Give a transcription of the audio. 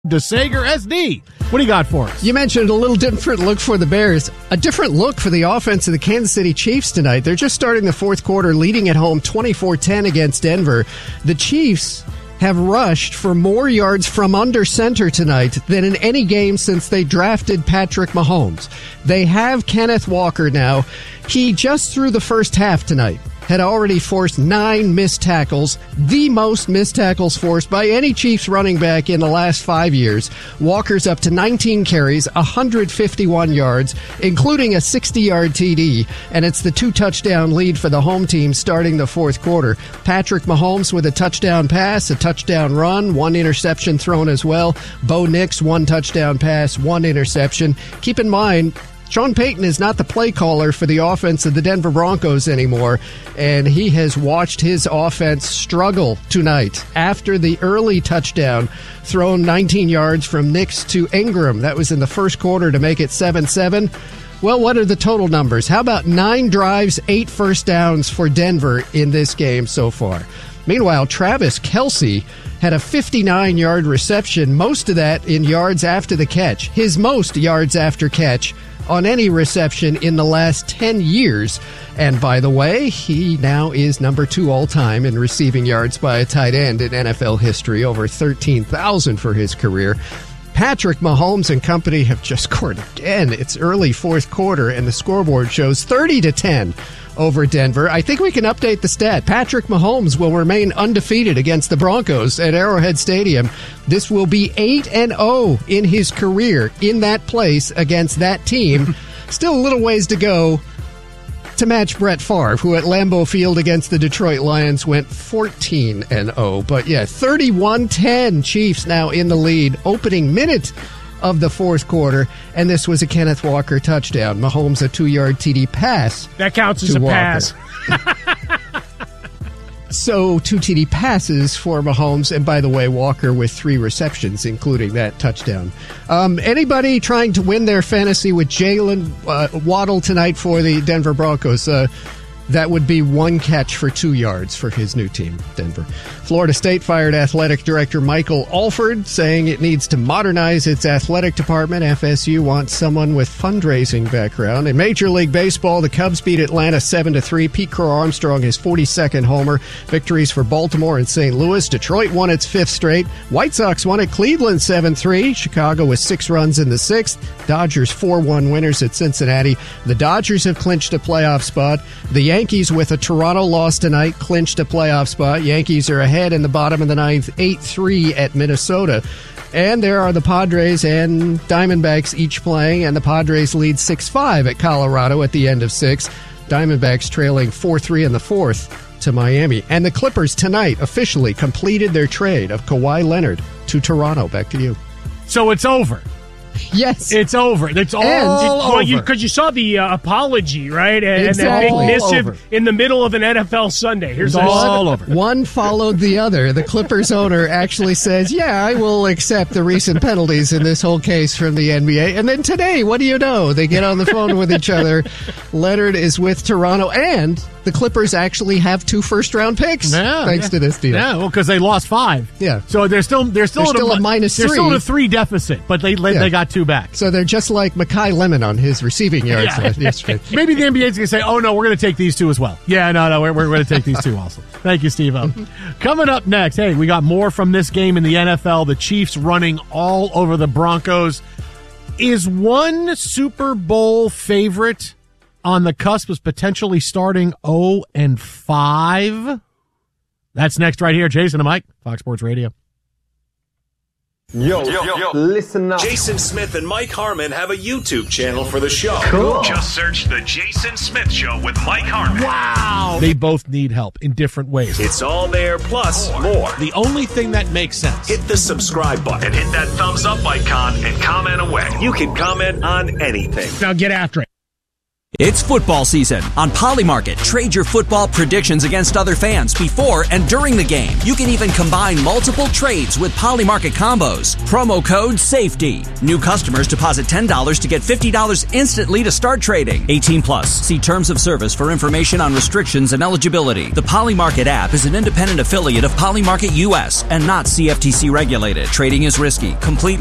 DeSager SD. What do you got for us? You mentioned a little different look for the Bears. A different look for the offense of the Kansas City Chiefs tonight. They're just starting the fourth quarter, leading at home 24-10 against Denver. The Chiefs have rushed for more yards from under center tonight than in any game since they drafted Patrick Mahomes. They have Kenneth Walker now. He just through the first half tonight had already forced 9 missed tackles, the most missed tackles forced by any Chiefs running back in the last 5 years. Walker's up to 19 carries, 151 yards, including a 60-yard TD, and it's the 2-touchdown lead for the home team starting the fourth quarter. Patrick Mahomes with a touchdown pass, a touchdown run, 1 interception thrown as well. Bo Nix, 1 touchdown pass, 1 interception. Keep in mind, Sean Payton is not the play caller for the offense of the Denver Broncos anymore, and he has watched his offense struggle tonight after the early touchdown thrown 19 yards from Nix to Ingram. That was in the first quarter to make it 7-7. Well, what are the total numbers? How about 9 drives, 8 first downs for Denver in this game so far? Meanwhile, Travis Kelce had a 59-yard reception, most of that in yards after the catch. His most yards after catch on any reception in the last 10 years. And by the way, he now is number 2 all-time in receiving yards by a tight end in NFL history, over 13,000 for his career. Patrick Mahomes and company have just scored again. It's early fourth quarter, and the scoreboard shows 30-10 over Denver. I think we can update the stat. Patrick Mahomes will remain undefeated against the Broncos at Arrowhead Stadium. This will be 8-0 in his career in that place against that team. Still a little ways to go to match Brett Favre, who at Lambeau Field against the Detroit Lions went 14-0. But yeah, 31-10 Chiefs now in the lead. Opening minute of the fourth quarter, and this was a Kenneth Walker touchdown. Mahomes a 2-yard TD pass. That counts as a Walker. pass. So 2 TD passes for Mahomes, and by the way, Walker with 3 receptions, including that touchdown. Anybody trying to win their fantasy with Jalen Waddle tonight for the Denver Broncos? That would be 1 catch for 2 yards for his new team, Denver. Florida State fired athletic director Michael Alford, saying it needs to modernize its athletic department. FSU wants someone with fundraising background. In Major League Baseball, the Cubs beat Atlanta 7-3. Pete Crow Armstrong, his 42nd homer. Victories for Baltimore and St. Louis. Detroit won its 5th straight. White Sox won at Cleveland 7-3. Chicago with 6 runs in the 6th. Dodgers 4-1 winners at Cincinnati. The Dodgers have clinched a playoff spot. The Yankees, with a Toronto loss tonight, clinched a playoff spot. Yankees are ahead in the bottom of the 9th, 8-3 at Minnesota. And there are the Padres and Diamondbacks each playing, and the Padres lead 6-5 at Colorado at the end of 6. Diamondbacks trailing 4-3 in the 4th to Miami. And the Clippers tonight officially completed their trade of Kawhi Leonard to Toronto. Back to you. So it's over. Yes. It's over. It's all over. Because you saw the apology, right? And Exactly. that big missive in the middle of an NFL Sunday. Here's all over. One followed the other. The Clippers owner actually says, yeah, I will accept the recent penalties in this whole case from the NBA. And then today, what do you know? They get on the phone with each other. Leonard is with Toronto, and the Clippers actually have 2 first-round picks thanks to this deal. Yeah, well, because they lost 5. Yeah. So they're still a -3. They're still at a 3 deficit, but they got 2 back. So they're just like Mekhi Lemon on his receiving yards yesterday. Maybe the NBA's going to say, oh, no, we're going to take these 2 as well. Yeah, no, we're going to take these 2 also. Thank you, Steve-O. Coming up next, hey, we got more from this game in the NFL. The Chiefs running all over the Broncos. Is one Super Bowl favorite on the cusp of potentially starting 0-5? That's next right here. Jason and Mike, Fox Sports Radio. Yo, listen up. Jason Smith and Mike Harmon have a YouTube channel for the show. Cool. Just search The Jason Smith Show with Mike Harmon. Wow. They both need help in different ways. It's all there, plus more. The only thing that makes sense. Hit the subscribe button And hit that thumbs up icon and comment away. You can comment on anything. Now get after it. It's football season. On Polymarket, trade your football predictions against other fans before and during the game. You can even combine multiple trades with Polymarket combos. Promo code SAFETY. New customers deposit $10 to get $50 instantly to start trading. 18 plus. See terms of service for information on restrictions and eligibility. The Polymarket app is an independent affiliate of Polymarket US and not CFTC regulated. Trading is risky. Complete